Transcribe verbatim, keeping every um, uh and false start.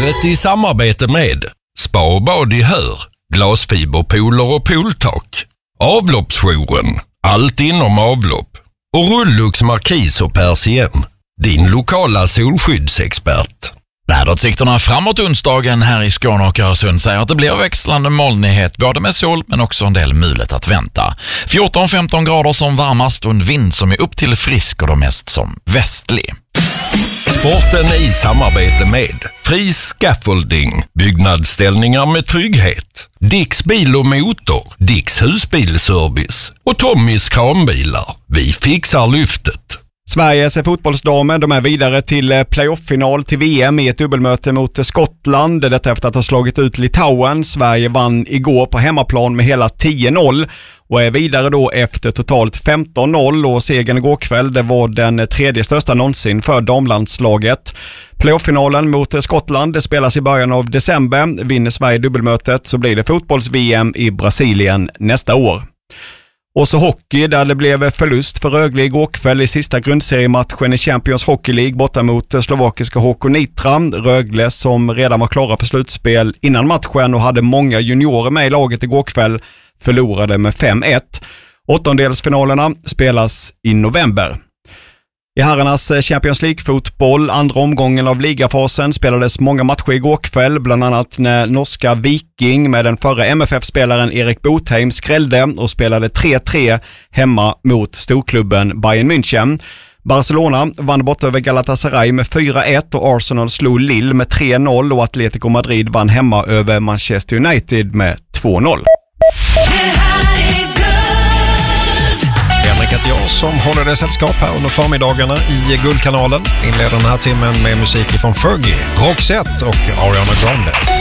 Programmet i samarbete med Spa och bad i Hör, glasfiberpooler och pooltak, Avloppsjouren, allt inom avlopp och Rullux Markis och Persien, din lokala solskyddsexpert. Väderutsikterna framåt onsdagen här i Skåne och Öresund säger att det blir växlande molnighet både med sol men också en del mulet att vänta. fjorton till femton grader som varmast och en vind som är upp till frisk och då mest som västlig. Sporten i samarbete med Fri Scaffolding, byggnadsställningar med trygghet, Dicks bil och motor, Dicks husbilservice och Tommys kranbilar. Vi fixar lyftet. Sveriges fotbollsdamer, de är vidare till playoff-final till V M i ett dubbelmöte mot Skottland. Detta efter att ha slagit ut Litauen. Sverige vann igår på hemmaplan med hela tio noll och är vidare då efter totalt femton noll, och segern igår kväll det var den tredje största någonsin för damlandslaget. Playoff-finalen mot Skottland det spelas i början av december. Vinner Sverige dubbelmötet så blir det fotbolls-V M i Brasilien nästa år. Och så hockey där det blev förlust för Rögle igår kväll i sista grundseriematchen i Champions Hockey League borta mot slovakiska H K Nitra. Rögle som redan var klara för slutspel innan matchen och hade många juniorer med i laget igår kväll förlorade med fem ett. Åttondelsfinalerna spelas i november. I herrarnas Champions League-fotboll, andra omgången av ligafasen, spelades många matcher igår kväll, bland annat när norska Viking med den förra M F F-spelaren Erik Botheim skrällde och spelade tre tre hemma mot storklubben Bayern München. Barcelona vann bort över Galatasaray med fyra ett och Arsenal slog Lille med tre noll och Atletico Madrid vann hemma över Manchester United med två noll. Henrik heter jag som håller det sällskap här under förmiddagarna i Guldkanalen. Inleder den här timmen med musik från Fergie, Roxette och Ariana Grande.